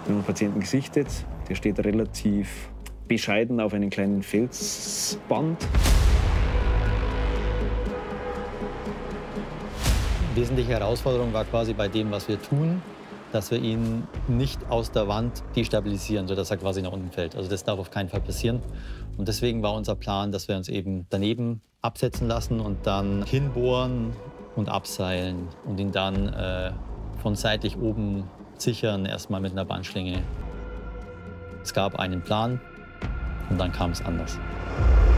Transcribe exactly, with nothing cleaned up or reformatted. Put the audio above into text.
Wir haben den Patienten gesichtet. Der steht relativ bescheiden auf einem kleinen Felsband. Die wesentliche Herausforderung war quasi bei dem, was wir tun, dass wir ihn nicht aus der Wand destabilisieren, sodass er quasi nach unten fällt. Also das darf auf keinen Fall passieren. Und deswegen war unser Plan, dass wir uns eben daneben absetzen lassen und dann hinbohren und abseilen und ihn dann äh, von seitlich oben sichern, erstmal mit einer Bandschlinge. Es gab einen Plan und dann kam es anders.